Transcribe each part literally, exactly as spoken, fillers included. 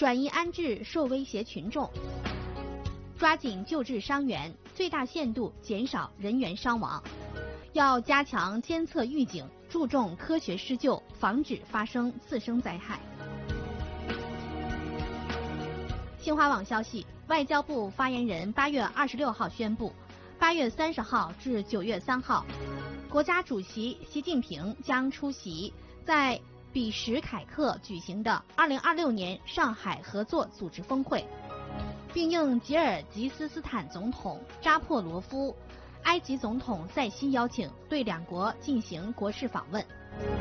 转移安置受威胁群众，抓紧救治伤员，最大限度减少人员伤亡。要加强监测预警，注重科学施救，防止发生次生灾害。新华网消息，外交部发言人八月二十六号宣布，八月三十号至九月三号，国家主席习近平将出席在比什凯克举行的二零二六年上海合作组织峰会，并应吉尔吉斯斯坦总统扎破罗夫、埃及总统塞西邀请，对两国进行国事访问。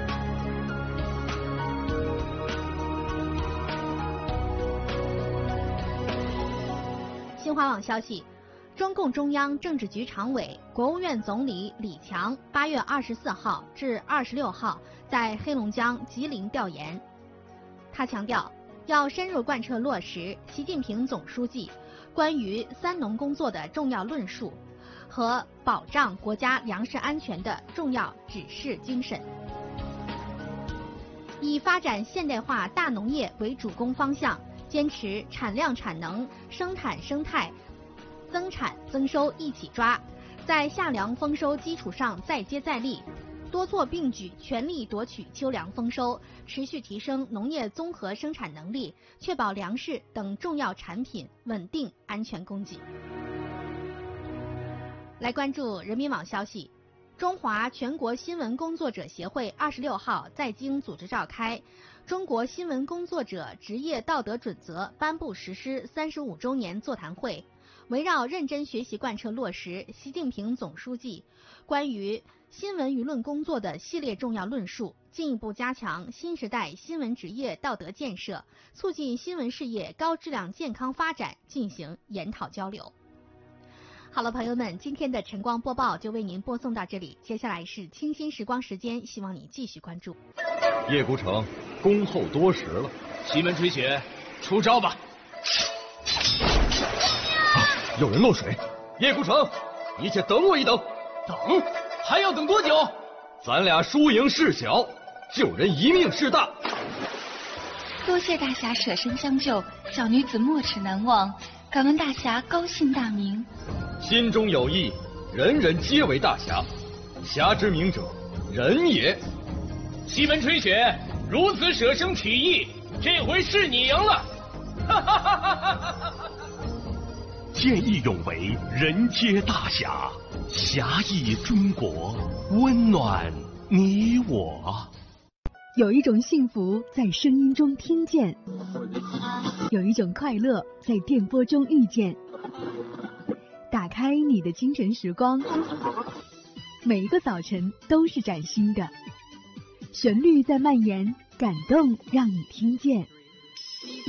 新华网消息，中共中央政治局常委、国务院总理李强八月二十四号至二十六号在黑龙江吉林调研。他强调，要深入贯彻落实习近平总书记关于三农工作的重要论述和保障国家粮食安全的重要指示精神，以发展现代化大农业为主攻方向，坚持产量产能、生产生态、增产增收一起抓，在夏粮丰收基础上再接再厉，多做并举，全力夺取秋粮丰收，持续提升农业综合生产能力，确保粮食等重要产品稳定安全供给。来关注人民网消息，中华全国新闻工作者协会二十六号在京组织召开中国新闻工作者职业道德准则颁布实施三十五周年座谈会，围绕认真学习贯彻落实习近平总书记关于新闻舆论工作的系列重要论述，进一步加强新时代新闻职业道德建设，促进新闻事业高质量健康发展进行研讨交流。好了，朋友们，今天的晨光播报就为您播送到这里，接下来是清新时光时间，希望你继续关注。 叶孤城恭候多时了， 西门吹雪，出招吧！ 啊，有人漏水！叶孤城，你且等我一等。 等？还要等多久？ 咱俩输赢事小，救人一命事大。 多谢大侠舍身相救，小女子没齿难忘，敢问大侠高姓大名？ 心中有意，人人皆为大侠。侠之名者，仁也。 西门吹雪，如此舍生取义，这回是你赢了！哈哈哈哈哈！ 见义勇为，人皆大侠。侠义中国，温暖你我。 有一种幸福在声音中听见，有一种快乐在电波中遇见。打开你的清晨时光，每一个早晨都是崭新的，旋律在蔓延，感动让你听见。